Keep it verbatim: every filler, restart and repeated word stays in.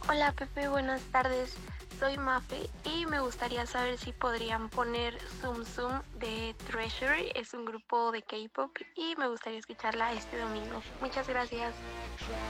Hola Pepe, buenas tardes. Soy Mafe y me gustaría saber si podrían poner Zoom Zoom de Treasury. Es un grupo de K-pop y me gustaría escucharla este domingo. Muchas gracias.